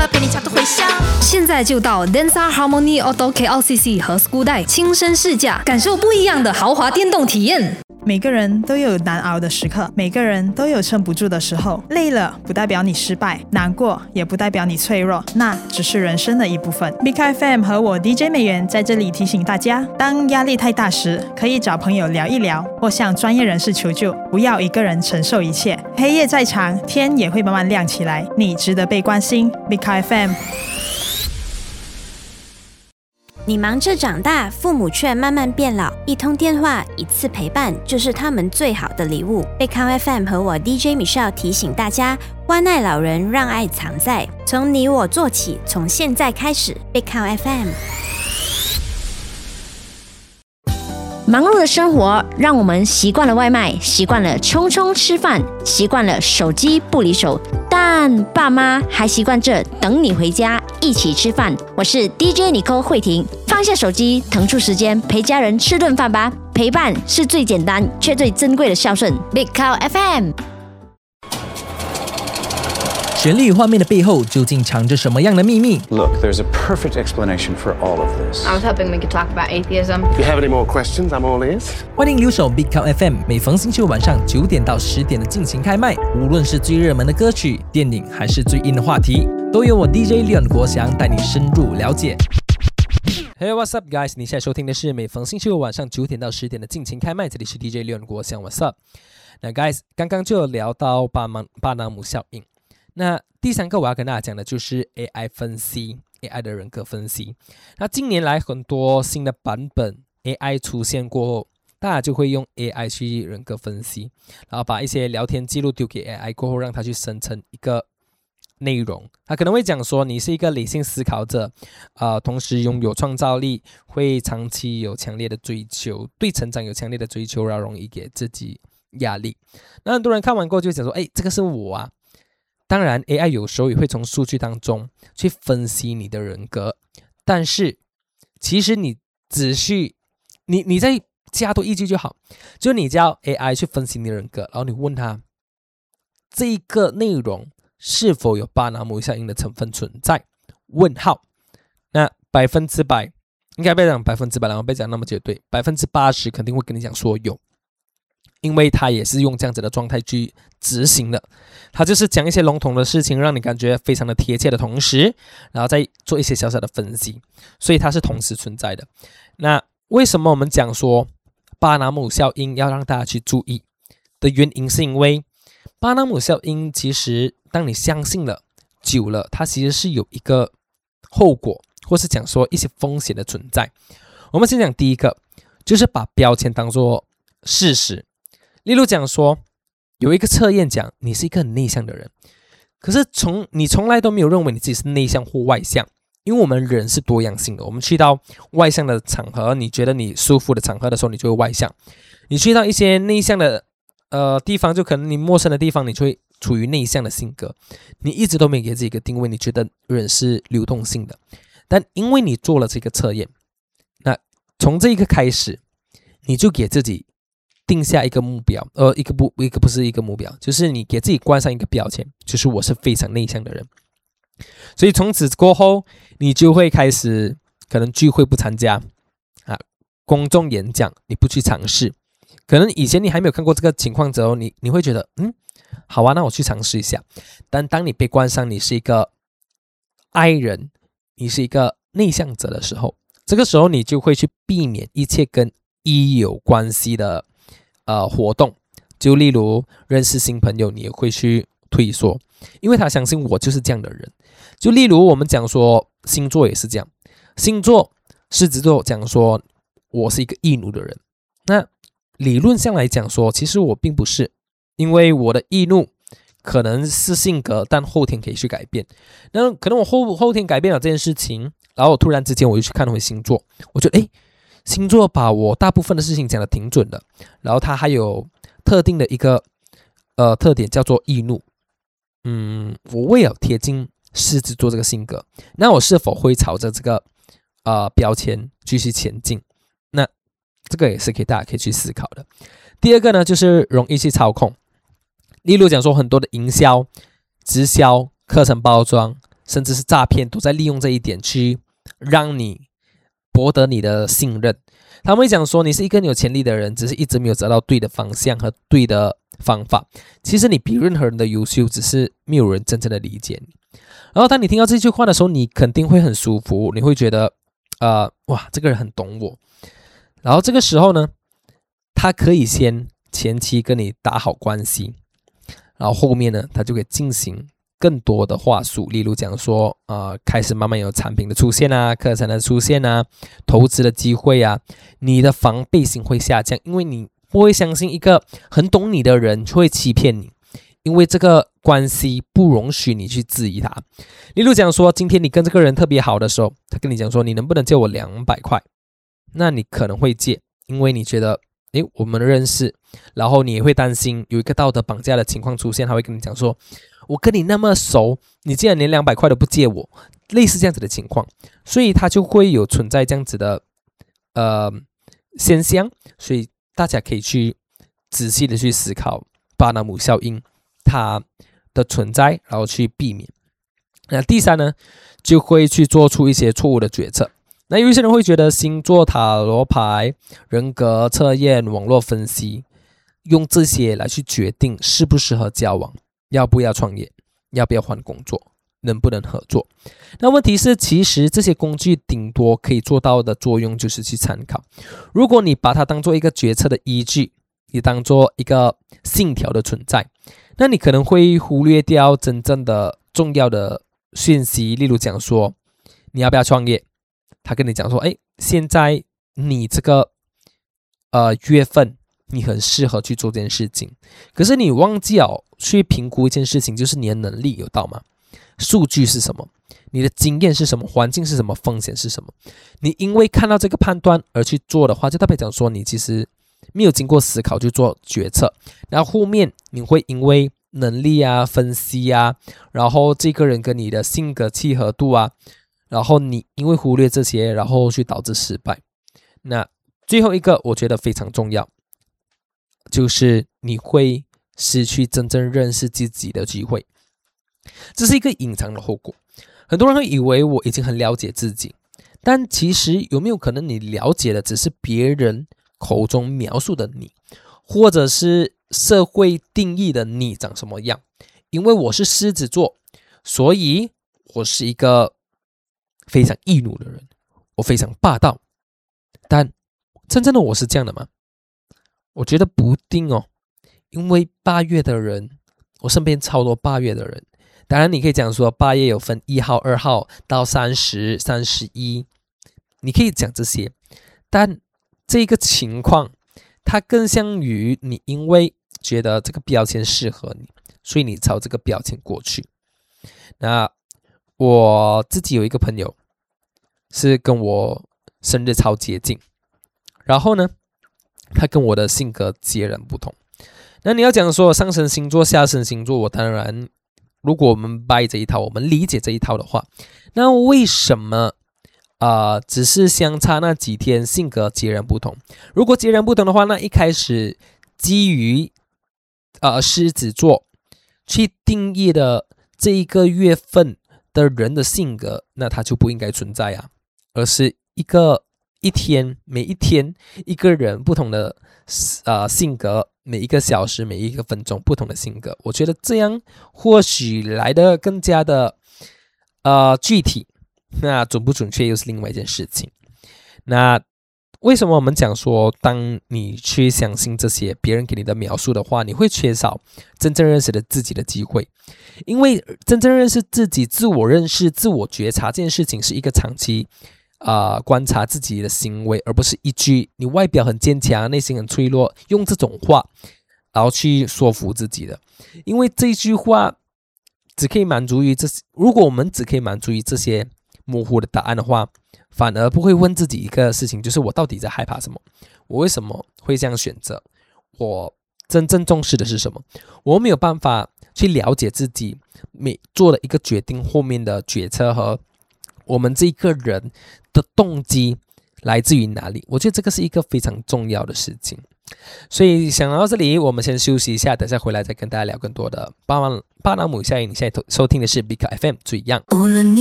陪你恰到回响。 现在就到 Densa Harmony Auto KLCC 和 Skudai 亲身试驾，感受不一样的豪华电动体验。 每个人都有难熬的时刻，每个人都有撑不住的时候。累了不代表你失败，难过也不代表你脆弱，那只是人生的一部分。Big FM 和我 DJ 美元在这里提醒大家，当压力太大时，可以找朋友聊一聊，或向专业人士求救，不要一个人承受一切。黑夜再长，天也会慢慢亮起来，你值得被关心。Big FM。 你忙着长大，父母却慢慢变老，一通电话，一次陪伴，就是他们最好的礼物。贝康 FM 和我 DJ Michelle 提醒大家，关爱老人，让爱藏在，从你我做起，从现在开始。贝康 FM。 忙碌的生活让我们习惯了外卖，习惯了匆匆吃饭，习惯了手机不离手，但爸妈还习惯着等你回家一起吃饭。我是 DJ Nicole 慧婷，放下手机，腾出时间陪家人吃顿饭吧。陪伴是最简单却最珍贵的孝顺。Big Cow FM。 旋律与画面的背后究竟藏着什么样的秘密？ Look, there's a perfect explanation for all of this. I was hoping we could talk about atheism. If you have any more questions, I'm all ears. 欢迎留守 Big Cow FM， 每逢星期五晚上9点到10点的尽情开麦。无论是最热门的歌曲、电影，还是最硬的话题，都由我 DJ 廖国祥带你深入了解。Hey, what's up, guys？ 你现在收听的是每逢星期五晚上9点到10点的尽情开麦，这里是 DJ 廖国祥 ，What's up？ 那 guys， 刚刚就有聊到巴纳姆效应。那第三个我要跟大家讲的就是 AI 分析 ，AI 的人格分析。那近年来很多新的版本 AI 出现过后，大家就会用 AI 去人格分析，然后把一些聊天记录丢给 AI 过后，让它去生成一个内容。它可能会讲说你是一个理性思考者，同时拥有创造力，会长期有强烈的追求，对成长有强烈的追求，然后容易给自己压力。那很多人看完过后就想说，这个是我啊。当然 AI 有时候也会从数据当中去分析你的人格，但是其实你只需你再加多一句就好，就你叫 AI 去分析你的人格，然后你问他这一个内容是否有巴纳姆效应的成分存在？问号。那100%，应该不要讲100%，然后不要讲那么绝对，80%肯定会跟你讲说有。因为他也是用这样子的状态去执行的，他就是讲一些笼统的事情，让你感觉非常的贴切的同时，然后再做一些小小的分析，所以它是同时存在的。那为什么我们讲说巴纳姆效应要让大家去注意的原因，是因为巴纳姆效应其实当你相信了久了，它其实是有一个后果，或是讲说一些风险的存在。我们先讲第一个，就是把标签当作事实。例如讲说，有一个测验讲你是一个很内向的人，可是你从来都没有认为你自己是内向或外向，因为我们人是多样性的。我们去到外向的场合，你觉得你舒服的场合的时候，你就会外向；你去到一些内向的地方，就可能你陌生的地方，你就会处于内向的性格。你一直都没给自己一个定位，你觉得人是流动性的，但因为你做了这个测验，那从这一个开始，你就给自己定下一个目标，不是一个目标，就是你给自己冠上一个标签，就是我是非常内向的人。所以从此过后，你就会开始可能聚会不参加公众演讲你不去尝试。可能以前你还没有看过这个情况之后，你会觉得好啊，那我去尝试一下。但当你被冠上你是一个 I 人，你是一个内向者的时候，这个时候你就会去避免一切跟 E 有关系的活动，就例如认识新朋友，你也会去退缩，因为他相信我就是这样的人。就例如我们讲说星座也是这样，星座狮子座讲说我是一个易怒的人，那理论上来讲说，其实我并不是，因为我的易怒可能是性格，但后天可以去改变。那可能我后天改变了这件事情，然后突然之间我就去看回星座，我觉得星座把我大部分的事情讲得挺准的，然后它还有特定的一个特点叫做易怒。我为了贴近狮子座这个性格，那我是否会朝着这个标签继续前进？那这个也是大家可以去思考的。第二个呢，就是容易去操控，例如讲说很多的营销、直销、课程包装、 甚至是诈骗，都在利用这一点去让你博得你的信任。他们会讲说你是一个有潜力的人，只是一直没有找到对的方向和对的方法。其实你比任何人的优秀，只是没有人真正的理解你。然后当你听到这句话的时候，你肯定会很舒服，你会觉得哇，这个人很懂我。然后这个时候呢，他可以先前期跟你打好关系，然后后面呢，他就可以进行更多的话术，例如讲说开始慢慢有产品的出现啊，课程的出现啊，投资的机会啊，你的防备心会下降，因为你不会相信一个很懂你的人会欺骗你，因为这个关系不容许你去质疑他。例如讲说，今天你跟这个人特别好的时候，他跟你讲说你能不能借我200块，那你可能会借，因为你觉得我们认识，然后你也会担心有一个道德绑架的情况出现，他会跟你讲说我跟你那么熟，你竟然连200块都不借我，类似这样子的情况，所以它就会有存在这样子的现象。所以大家可以去仔细的去思考巴纳姆效应它的存在，然后去避免。那第三呢，就会去做出一些错误的决策。那有一些人会觉得星座、塔罗牌、人格测验、网络分析，用这些来去决定适不适合交往，要不要创业，要不要换工作，能不能合作。那问题是，其实这些工具顶多可以做到的作用就是去参考。如果你把它当做一个决策的依据，你当做一个信条的存在，那你可能会忽略掉真正的重要的讯息。例如讲说你要不要创业，他跟你讲说现在你这个月份你很适合去做这件事情，可是你忘记了去评估一件事情，就是你的能力有到吗？数据是什么？你的经验是什么？环境是什么？风险是什么？你因为看到这个判断而去做的话，就代表讲说你其实没有经过思考去做决策，然后后面你会因为能力啊、分析啊，然后这个人跟你的性格契合度啊，然后你因为忽略这些，然后去导致失败。那最后一个我觉得非常重要，就是你会失去真正认识自己的机会。这是一个隐藏的后果。很多人会以为我已经很了解自己，但其实有没有可能你了解的只是别人口中描述的你，或者是社会定义的你长什么样？因为我是狮子座，所以我是一个非常易怒的人，我非常霸道。但真正的我是这样的吗？我觉得不一定哦。因为8月的人，我身边超多8月的人。当然你可以讲说8月有分1号、2号到30、31，你可以讲这些，但这个情况它更像于你因为觉得这个标签适合你，所以你朝这个标签过去。那我自己有一个朋友是跟我生日超接近，然后呢他跟我的性格截然不同。那你要讲说上升星座、下升星座，我当然如果我们 buy 这一套，我们理解这一套的话，那为什么只是相差那几天性格截然不同？如果截然不同的话，那一开始基于狮子座去定义的这一个月份的人的性格，那它就不应该存在啊，而是一天每一天一个人不同的性格，每一个小时每一个分钟不同的性格，我觉得这样或许来得更加的具体。那准不准确又是另外一件事情。那为什么我们讲说当你去相信这些别人给你的描述的话，你会缺少真正认识的自己的机会？因为真正认识自己、自我认识、自我觉察这件事情是一个长期观察自己的行为，而不是一句你外表很坚强内心很脆弱用这种话然后去说服自己的。因为这句话只可以满足于如果我们只可以满足于这些模糊的答案的话，反而不会问自己一个事情，就是我到底在害怕什么？我为什么会这样选择？我真正重视的是什么？我没有办法去了解自己每做的一个决定后面的决策和我们这个人的动机来自于哪里。我觉得这个是一个非常重要的事情。 所以想到这里，我们先休息一下，等下回来再跟大家聊更多的巴拿姆效应。你现在收听的是 Big FM 最样。